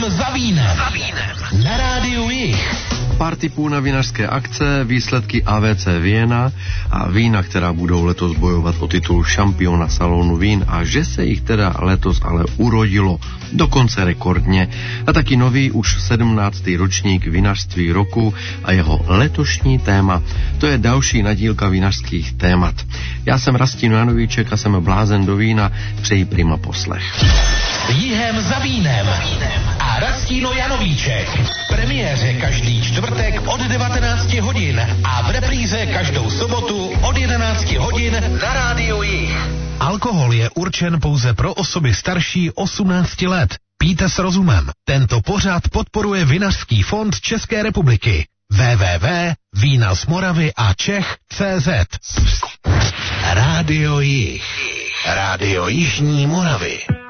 Jihem za vínem. Na rádiu Jih. Pár tipů na vinařské akce, výsledky AVC Vienna a vína, která budou letos bojovat o titul šampiona salonu vín a že se jich teda letos ale urodilo dokonce rekordně a taky nový už 17. ročník vinařství roku a jeho letošní téma. To je další nadílka vinařských témat. Já jsem Rastino Janovíček a jsem blázen do vína, přeji prima poslech. Jihem za vínem a Rastino Janovíček. V premiéře každý čtvrtek od 19 hodin a v repríze každou sobotu od 11 hodin na rádiu Jih. Alkohol je určen pouze pro osoby starší 18 let. Pijte s rozumem. Tento pořad podporuje Vinařský fond České republiky. www.vínazmoravy.cz Rádio Jih. Rádio Jižní Moravy.